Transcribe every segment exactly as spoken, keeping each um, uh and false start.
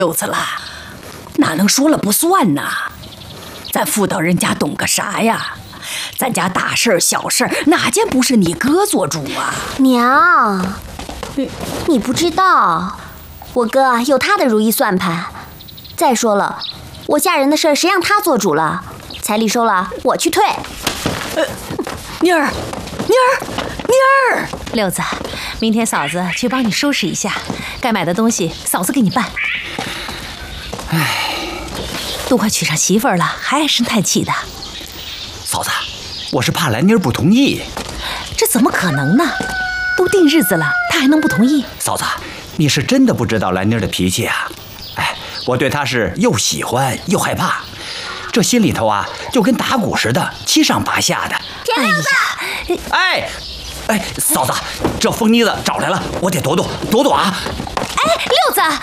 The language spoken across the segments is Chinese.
六子了，哪能说了不算呢？咱妇道人家懂个啥呀？咱家大事小事哪件不是你哥做主啊？ 娘，你不知道，我哥有他的如意算盘。再说了，我嫁人的事儿谁让他做主了？彩礼收了，我去退。 呃，妮儿，妮儿，妮儿， 六子，明天嫂子去帮你收拾一下，该买的东西嫂子给你办。 唉， 都快娶上媳妇儿了，还唉声叹气的。 嫂子，我是怕兰妮儿不同意。 这怎么可能呢？都定日子了，她还能不同意？ 嫂子，你是真的不知道兰妮儿的脾气啊！哎，我对她是又喜欢又害怕，这心里头啊就跟打鼓似的，七上八下的。 田六子， 哎哎，嫂子，这疯妮子找来了，我得躲躲躲躲啊！ 哎，六子。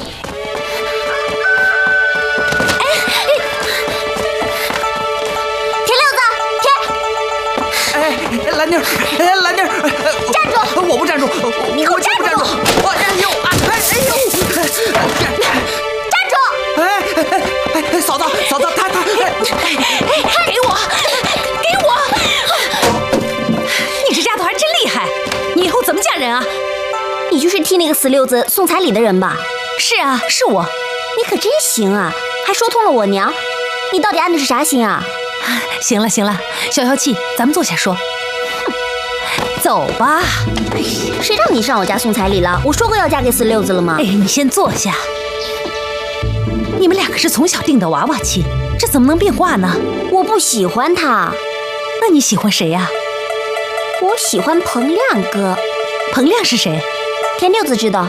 兰妮儿，哎，兰妮儿， 站住！ 我不站住， 你给我站住！ 哎呦，哎哎呦， 站住！ 哎哎哎，嫂子，嫂子，他他， 哎，给我，给我！你这丫头还真厉害，你以后怎么嫁人啊？ 你就是替那个死六子送彩礼的人吧？ 是啊，是我。 你可真行啊，还说通了我娘。你到底安的是啥心啊？ 行了行了，消消气，咱们坐下说。走吧。 哎，谁让你上我家送彩礼了？我说过要嫁给死六子了吗？ 哎，你先坐下。你们两个是从小定的娃娃亲，这怎么能变卦呢？ 我不喜欢他。 那你喜欢谁呀？ 我喜欢彭亮哥。 彭亮是谁？ 田六子知道。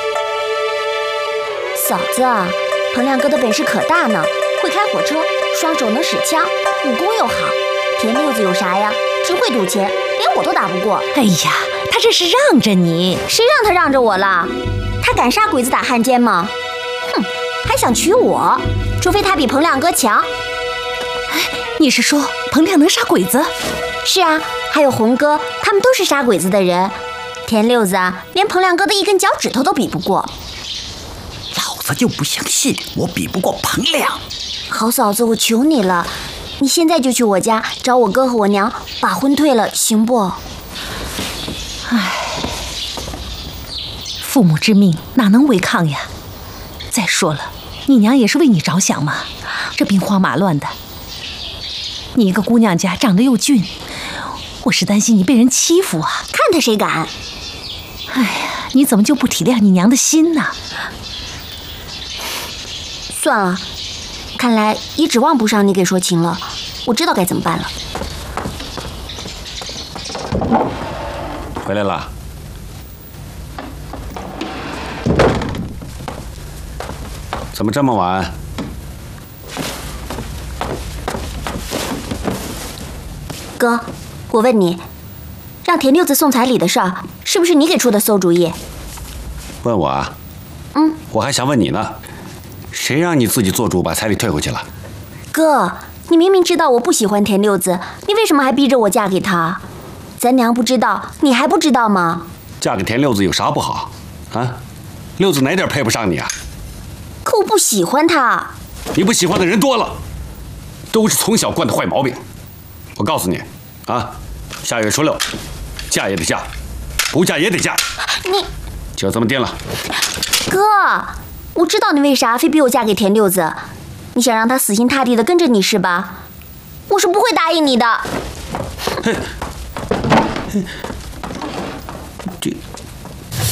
嫂子，彭亮哥的本事可大呢，会开火车，双手能使枪，武功又好。田六子有啥呀？只会赌钱，连我都打不过。 哎呀，他这是让着你。 谁让他让着我了？他敢杀鬼子打汉奸吗？哼，还想娶我，除非他比彭亮哥强。 哎，你是说彭亮能杀鬼子？ 是啊，还有红哥，他们都是杀鬼子的人。田六子啊，连彭亮哥的一根脚趾头都比不过。 老子就不相信我比不过彭亮。 好嫂子，我求你了，你现在就去我家找我哥和我娘，把婚退了，行不？ 唉，父母之命哪能违抗呀？再说了，你娘也是为你着想嘛，这兵荒马乱的，你一个姑娘家长得又俊，我是担心你被人欺负啊。 看他谁敢！ 哎呀，你怎么就不体谅你娘的心呢？ 算了，看来也指望不上你给说情了。我知道该怎么办了。 回来了。怎么这么晚？ 哥，我问你，让田六子送彩礼的事儿，是不是你给出的馊主意？ 问我啊？ 嗯， 我还想问你呢，谁让你自己做主把彩礼退回去了？ 哥，你明明知道我不喜欢田六子，你为什么还逼着我嫁给他？咱娘不知道，你还不知道吗？ 嫁给田六子有啥不好？啊，六子哪点配不上你啊？ 可我不喜欢他。 你不喜欢的人多了，都是从小惯的坏毛病。我告诉你，啊，下月初六，嫁也得嫁，不嫁也得嫁。 你就这么定了。 哥，我知道你为啥非逼我嫁给田六子，你想让他死心塌地的跟着你是吧？我是不会答应你的。 这